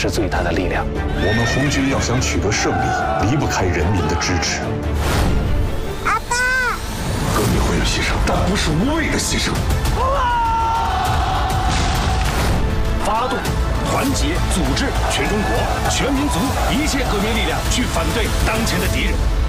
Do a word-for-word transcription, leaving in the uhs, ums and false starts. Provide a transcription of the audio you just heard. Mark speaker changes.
Speaker 1: 是最大的力量。
Speaker 2: 我们红军要想取得胜利，离不开人民的支持。
Speaker 3: 阿爸，
Speaker 2: 革命会有牺牲，但不是无谓的牺牲。
Speaker 1: 发动、团结、组织全中国、全民族一切革命力量，去反对当前的敌人。